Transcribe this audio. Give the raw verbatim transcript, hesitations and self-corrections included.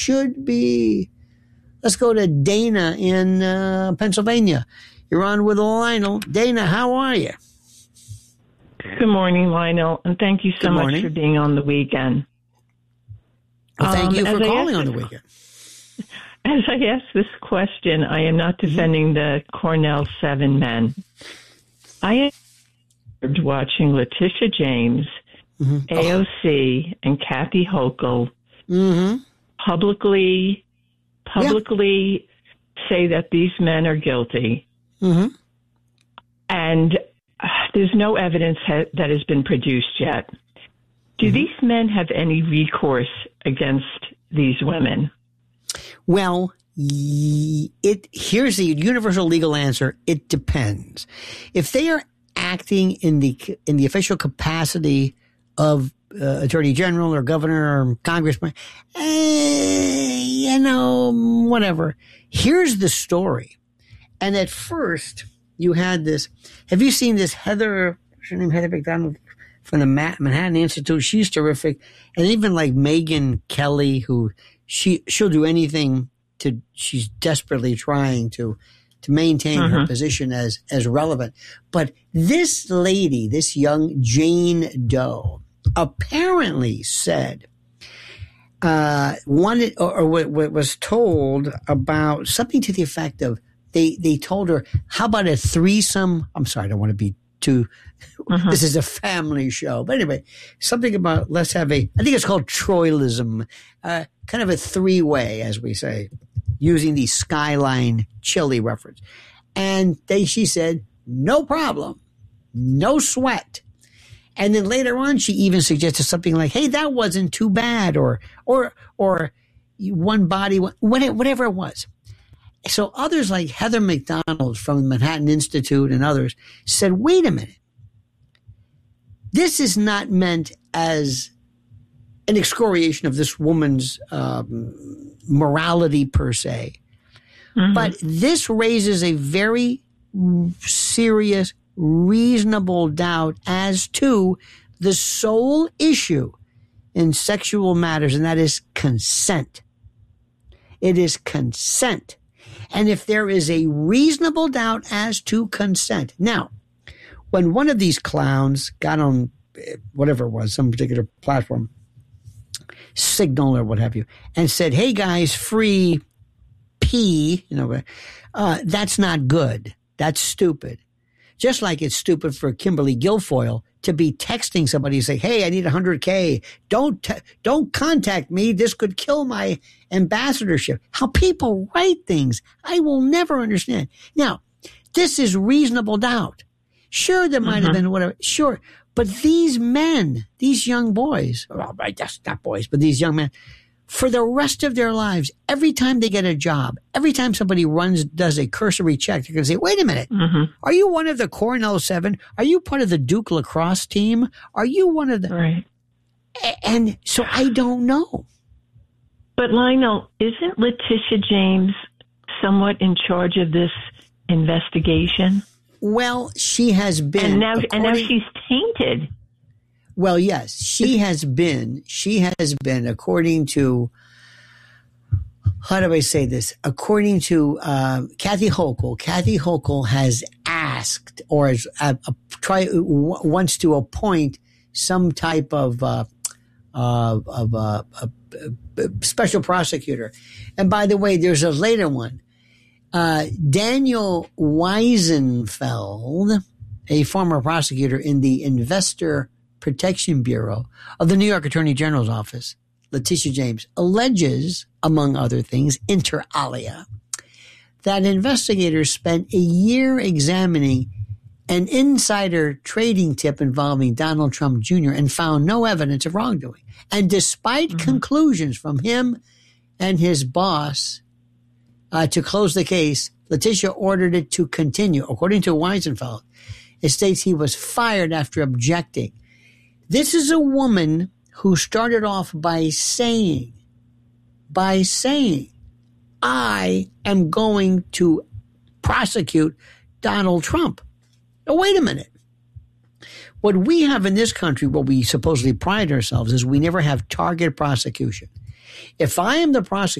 should be. Let's go to Dana in uh, Pennsylvania. You're on with Lionel. Dana, how are you? Good morning, Lionel, and thank you so Good much morning. for being on the weekend. Well, thank Um, you for as I calling asked on the this- weekend. As I ask this question, I am not defending the Cornell seven men. I am watching Letitia James, Mhm. A O C, and Kathy Hochul Mm-hmm. publicly publicly say that these men are guilty, Mm-hmm. and uh, there's no evidence ha- that has been produced yet. Do Mm-hmm. these men have any recourse against these women? Well, y- it here's the universal legal answer. It depends. If they are acting in the in the official capacity of uh, attorney general or governor or congressman, eh, you know, whatever. Here's the story. And at first, you had this. Have you seen this Heather? What's her name? Heather McDonald from the Ma- Manhattan Institute. She's terrific. And even like Megyn Kelly, who she she'll do anything to. She's desperately trying to to maintain her Mhm. position as as relevant. But this lady, this young Jane Doe, apparently said uh, wanted or, or what, what was told about something to the effect of they they told her, how about a threesome? I'm sorry, I don't want to be too. Mhm. This is a family show, but anyway, something about let's have a. I think it's called Troilism, uh, kind of a three way, as we say, using the Skyline Chili reference. And they, she said, no problem, no sweat. And then later on, she even suggested something like, "Hey, that wasn't too bad," or or or one body, whatever it was. So others like Heather McDonald from the Manhattan Institute and others said, "Wait a minute, this is not meant as an excoriation of this woman's um, morality per se, Mhm. but this raises a very serious, reasonable doubt as to the sole issue in sexual matters, and that is consent. It is consent. And if there is a reasonable doubt as to consent. Now, when one of these clowns got on eh, whatever it was, some particular platform, Signal or what have you, and said, "Hey guys, free pee," you know, uh, that's not good. That's stupid. Just like it's stupid for Kimberly Guilfoyle to be texting somebody and say, "Hey, I need one hundred K. Don't, te- don't contact me. This could kill my ambassadorship." How people write things, I will never understand. Now, this is reasonable doubt. Sure, there might have Mhm. been whatever. Sure. But these men, these young boys, well, right, that's not boys, but these young men, for the rest of their lives, every time they get a job, every time somebody runs, does a cursory check, they're going to say, "Wait a minute. Mhm. Are you one of the Cornell Seven? Are you part of the Duke lacrosse team? Are you one of the?" Right. A- And so I don't know. But Lionel, isn't Letitia James somewhat in charge of this investigation? Well, she has been. And now, and now according- she's tainted. Well, yes, she has been. She has been, according to, how do I say this? According to uh, Kathy Hochul, Kathy Hochul has asked or is, uh, uh, try w- wants to appoint some type of uh, uh, of uh, a, a, a special prosecutor. And by the way, there's a later one. Uh, Daniel Weisenfeld, a former prosecutor in the Investor Protection Bureau of the New York Attorney General's office, Letitia James, alleges, among other things, inter alia, that investigators spent a year examining an insider trading tip involving Donald Trump Junior and found no evidence of wrongdoing. And despite Mhm. conclusions from him and his boss uh, to close the case, Letitia ordered it to continue. According to Weisenfeld, it states he was fired after objecting. This is a woman who started off by saying, by saying, "I am going to prosecute Donald Trump." Now, wait a minute. What we have in this country, what we supposedly pride ourselves is we never have target prosecution. If I am the prosecutor,